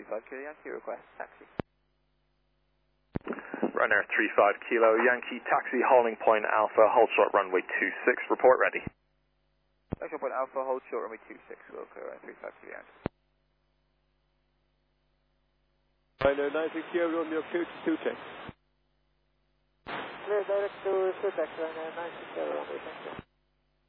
35 Kilo Yankee, request taxi. Ryanair 35 Kilo Yankee, taxi, holding point Alpha, hold short runway 26, report ready. Hold short point Alpha, hold short runway 26, we'll clear 35 Kilo Yankee. Ryanair 960 Romeo 2 check. Clear direct to Sutex, Ryanair 960 Romeo 2 check.